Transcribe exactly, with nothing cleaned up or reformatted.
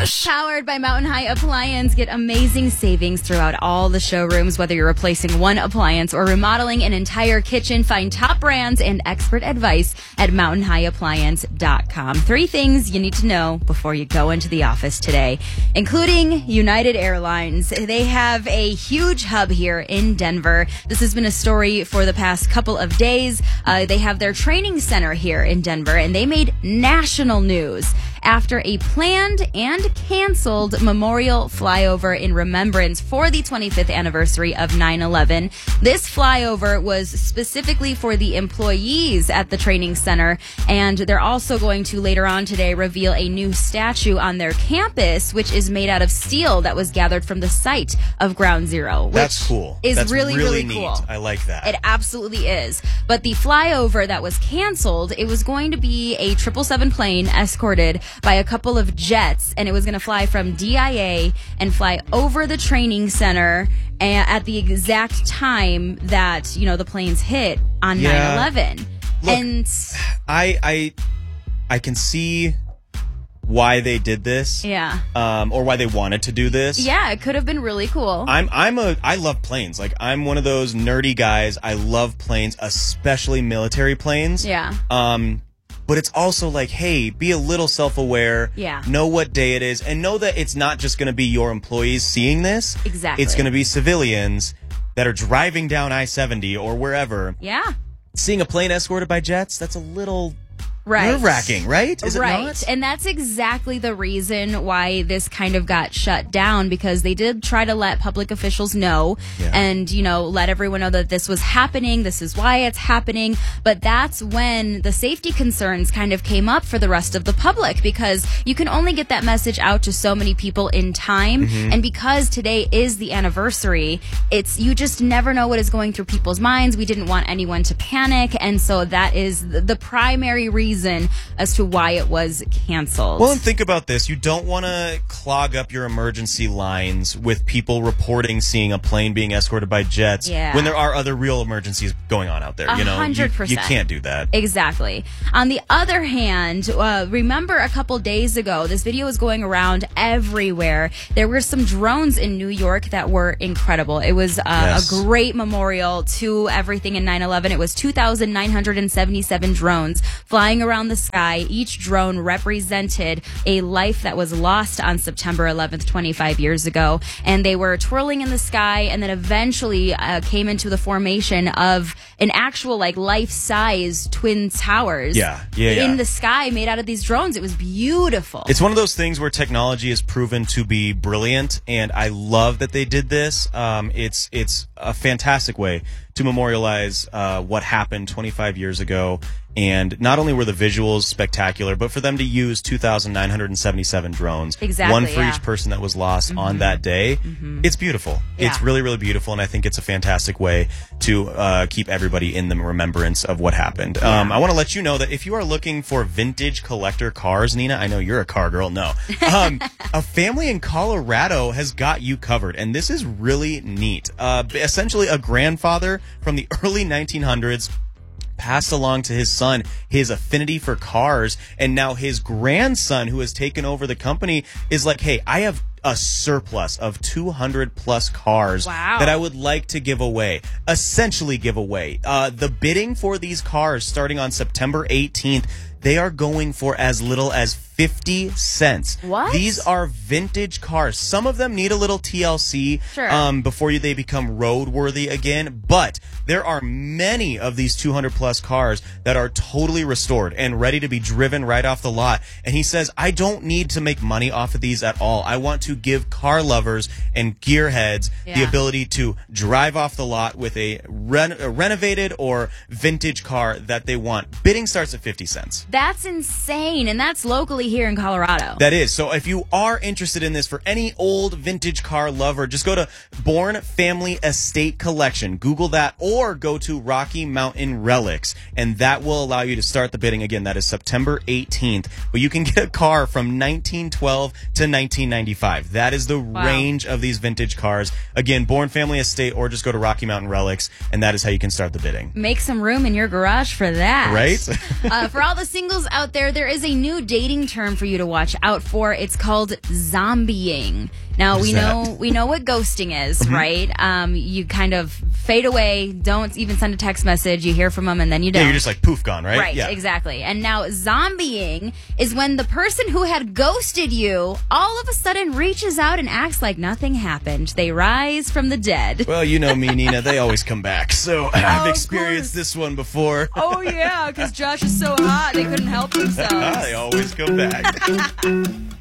gosh. Powered by Mountain High Appliance. Get amazing savings throughout all the showrooms, whether you're replacing one appliance or remodeling an entire kitchen. Find top brands and expert advice at mountain high appliance dot com. Three things you need to know before you go into the office today, including United Airlines. They have a huge hub here in Denver. This has been a story for the past couple of days. Uh, they have their training center here in Denver, and they made national news after a planned and canceled memorial flyover in remembrance for the twenty-fifth anniversary of nine eleven. This flyover was specifically for the employees at the training center, and they're also going to later on today reveal a new statue on their campus, which is made out of steel that was gathered from the site of Ground Zero. Which That's cool. Is That's really, really, neat. cool. I like that. It absolutely is. But the flyover that was canceled, it was going to be a triple seven plane escorted by a couple of jets, and it was going to fly from D I A and fly over the training center at the exact time that, you know, the planes hit on Yeah. nine eleven. Look, And I I I can see why they did this. yeah. Um, or why they wanted to do this. Yeah, it could have been really cool. I'm I'm a I love planes. Like, I'm one of those nerdy guys. I love planes, especially military planes. Yeah. Um, but it's also like, hey, be a little self-aware. Yeah. Know what day it is, and know that it's not just going to be your employees seeing this. Exactly. It's going to be civilians that are driving down I seventy or wherever. Yeah. Seeing a plane escorted by jets, that's a little Right. nerve-wracking, right? Is right. it not? And that's exactly the reason why this kind of got shut down, because they did try to let public officials know Yeah. and, you know, let everyone know that this was happening. This is why it's happening. But that's when the safety concerns kind of came up for the rest of the public, because you can only get that message out to so many people in time. Mm-hmm. And because today is the anniversary, it's, you just never know what is going through people's minds. We didn't want anyone to panic. And so that is the, the primary reason as to why it was canceled. Well, and think about this. You don't want to clog up your emergency lines with people reporting seeing a plane being escorted by jets Yeah. when there are other real emergencies going on out there. A You know, You- hundred You, percent. can't do that. Exactly. On the other hand, uh, remember a couple days ago, this video was going around everywhere. There were some drones in New York that were incredible. It was uh, Yes. a great memorial to everything in nine eleven. It was two thousand nine hundred seventy-seven drones flying around the sky. Each drone represented a life that was lost on September eleventh, twenty-five years ago. And they were twirling in the sky, and then eventually uh, came into the formation of an actual, like, life-size twin towers Yeah, yeah, yeah. in the sky made out of these drones. It was beautiful. It's one of those things where technology is proven to be brilliant, and I love that they did this. Um, it's it's a fantastic way to memorialize uh, what happened twenty-five years ago. And not only were the visuals spectacular, but for them to use two thousand nine hundred seventy-seven drones, Exactly, one for yeah. each person that was lost on that day, it's beautiful. It's Yeah. really, really beautiful, and I think it's a fantastic way to uh, keep everybody in the remembrance of what happened. Um, I want to let you know that if you are looking for vintage collector cars, Nina, I know you're a car girl. No. Um, a family in Colorado has got you covered, and this is really neat. Uh, essentially, a grandfather from the early nineteen hundreds passed along to his son his affinity for cars, and now his grandson, who has taken over the company, is like, hey, I have a surplus of two hundred plus cars Wow. that I would like to give away, essentially give away. Uh, the bidding for these cars starting on September eighteenth, they are going for as little as fifty cents. What? These are vintage cars. Some of them need a little T L C Sure. um, before you, they become roadworthy again, but there are many of these two hundred plus cars that are totally restored and ready to be driven right off the lot. And he says, I don't need to make money off of these at all. I want to give car lovers and gearheads the Yeah. ability to drive off the lot with a, ren- a renovated or vintage car that they want. Bidding starts at fifty cents. That's insane, and that's locally here in Colorado. That is. So if you are interested in this for any old vintage car lover, just go to Bourne Family Estate Collection. Google that, or go to Rocky Mountain Relics, and that will allow you to start the bidding. Again, that is September eighteenth. But you can get a car from nineteen twelve to nineteen ninety-five. That is the Wow. range of these vintage cars. Again, Bourne Family Estate, or just go to Rocky Mountain Relics, and that is how you can start the bidding. Make some room in your garage for that. Right? uh, for all the single singles out there, there is a new dating term for you to watch out for. It's called zombieing. Now, we know we know what ghosting is, mm-hmm. right? Um, you kind of fade away, don't even send a text message, you hear from them, and then you don't. Yeah, you're just like poof gone, right? Right, yeah. exactly. And now zombieing is when the person who had ghosted you all of a sudden reaches out and acts like nothing happened. They rise from the dead. Well, you know me, Nina. They always come back. So I've Oh, experienced this one before. Oh, yeah, because Josh is so hot, they couldn't help themselves. They always come back.